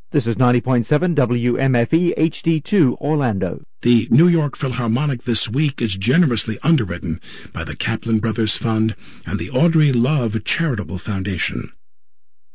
This is 90.7 WMFE HD2 Orlando. The New York Philharmonic this week is generously underwritten by the Kaplan Brothers Fund and the Audrey Love Charitable Foundation.